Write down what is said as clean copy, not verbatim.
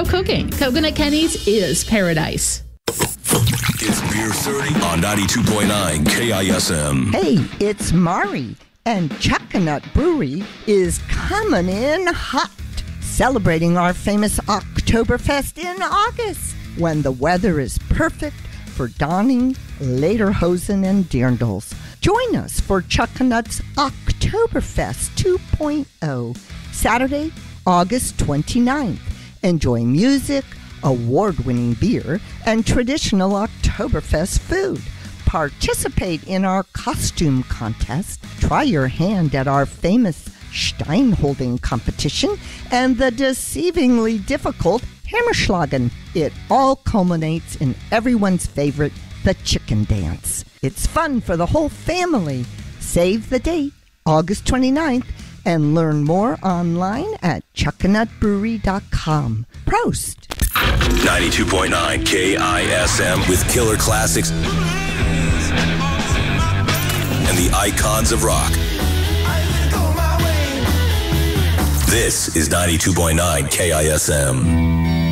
go cooking. Coconut Kenny's is paradise. It's Beer 30 on 92.9 KISM. Hey, it's Mari, and Chuckanut Brewery is coming in hot, celebrating our famous Oktoberfest in August, when the weather is perfect for donning lederhosen and dirndls. Join us for Chuckanut's Oktoberfest 2.0, Saturday, August 29th. Enjoy music, award-winning beer, and traditional Oktoberfest food. Participate in our costume contest, try your hand at our famous Steinholding competition, and the deceivingly difficult Hammerschlagen. It all culminates in everyone's favorite, the chicken dance. It's fun for the whole family. Save the date, August 29th, and learn more online at chuckanutbrewery.com. Prost! 92.9 KISM with killer classics and the icons of rock. This is 92.9 KISM.